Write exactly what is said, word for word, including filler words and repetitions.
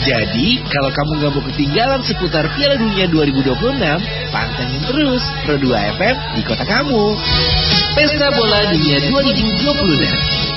Jadi, kalau kamu gak mau ketinggalan seputar Piala Dunia dua ribu dua puluh enam, pantengin terus Pro dua F M di kota kamu. Pesta Bola Dunia dua ribu dua puluh enam.